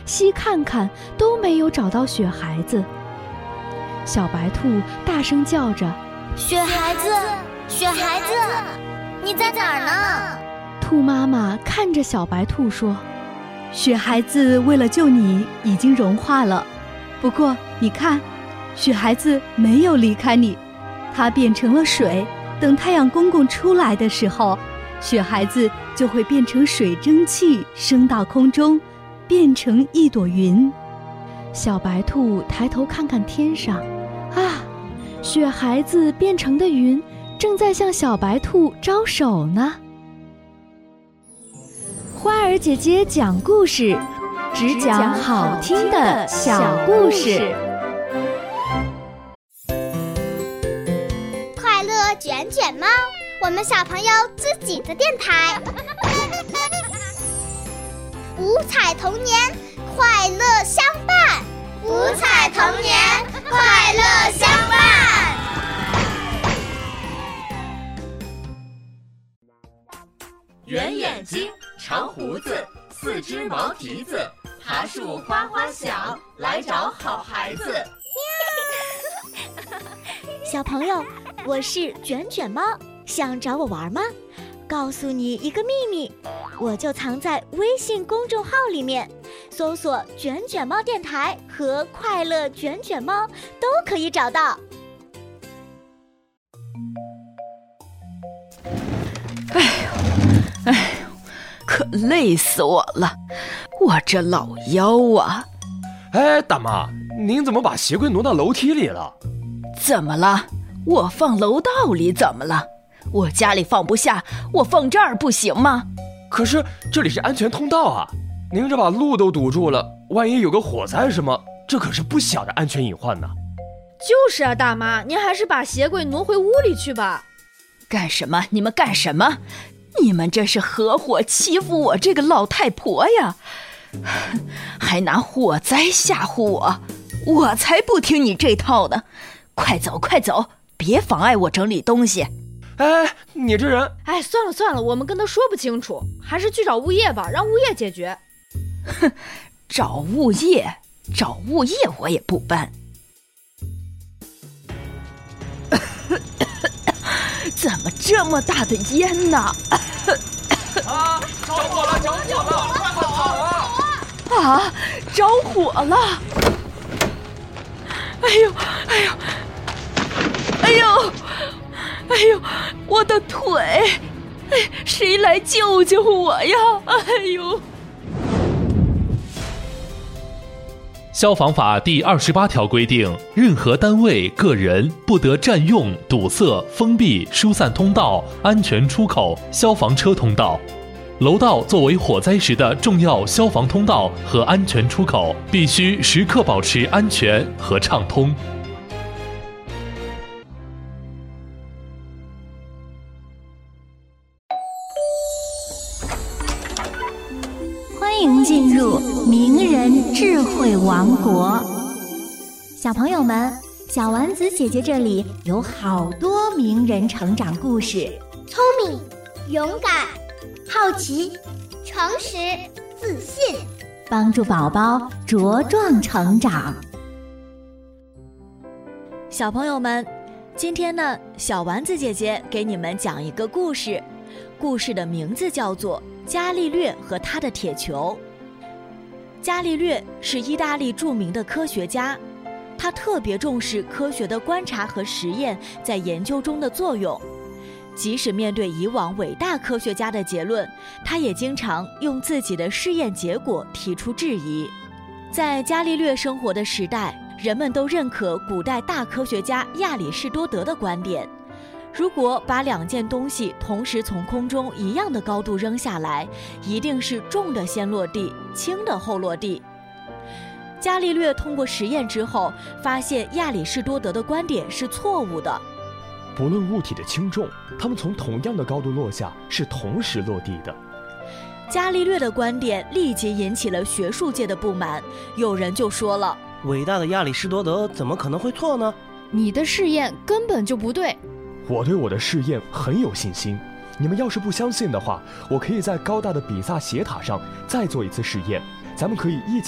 西看看，都没有找到雪孩子。小白兔大声叫着：“ 雪孩子，雪孩子，你在哪儿呢？” 兔妈妈看着小白兔说：“雪孩子为了救你已经融化了，不过你看，雪孩子没有离开你，它变成了水。等太阳公公出来的时候，雪孩子就会变成水蒸气升到空中，变成一朵云。”小白兔抬头看看天上，啊，雪孩子变成的云正在向小白兔招手呢。花儿姐姐讲故事，只讲好听的小故事。 快乐卷卷猫，我们小朋友自己的电台。五彩童年，快乐相伴。五彩童年，快乐相伴。 圆眼睛，长胡子，四只毛蹄子，爬树哗哗响，来找好孩子。 小朋友，我是卷卷猫，想找我玩吗？告诉你一个秘密，我就藏在微信公众号里面，搜索卷卷猫电台和快乐卷卷猫都可以找到。 哎呦，可累死我了，我这老腰啊！ 哎，大妈，您怎么把鞋柜挪到楼梯里了？ 怎么了？我放楼道里怎么了？我家里放不下，我放这儿不行吗？ 可是这里是安全通道啊，您这把路都堵住了，万一有个火灾什么，这可是不小的安全隐患呢。 就是啊，大妈，您还是把鞋柜挪回屋里去吧。 干什么？你们干什么？你们这是合伙欺负我这个老太婆呀，还拿火灾吓唬我，我才不听你这套呢！快走快走，别妨碍我整理东西。 哎，你这人…… 哎，算了算了，我们跟他说不清楚，还是去找物业吧，让物业解决。 哼，找物业我也不搬。怎么这么大的烟呢？ 啊！着火了！着火了！快跑啊！ 啊！着火了！哎呦！哎呦！哎呦！哎呦！我的腿！哎，谁来救救我呀！哎呦！ 消防法第28条规定，任何单位、个人不得占用、堵塞、封闭、疏散通道、安全出口、消防车通道。楼道作为火灾时的重要消防通道和安全出口，必须时刻保持安全和畅通。 欢迎进入名人智慧王国。小朋友们，小丸子姐姐这里有好多名人成长故事， 聪明、勇敢、好奇、诚实、自信， 帮助宝宝茁壮成长。小朋友们，今天呢，小丸子姐姐给你们讲一个故事，故事的名字叫做伽利略和他的铁球。伽利略是意大利著名的科学家，他特别重视科学的观察和实验在研究中的作用。即使面对以往伟大科学家的结论，他也经常用自己的试验结果提出质疑。在伽利略生活的时代，人们都认可古代大科学家亚里士多德的观点，如果把两件东西同时从空中一样的高度扔下来，一定是重的先落地，轻的后落地。伽利略通过实验之后，发现亚里士多德的观点是错误的。 不论物体的轻重，它们从同样的高度落下是同时落地的。 伽利略的观点立即引起了学术界的不满，有人就说了： 伟大的亚里士多德怎么可能会错呢？ 你的试验根本就不对。 我对我的试验很有信心，你们要是不相信的话，我可以在高大的比萨斜塔上再做一次试验，咱们可以一起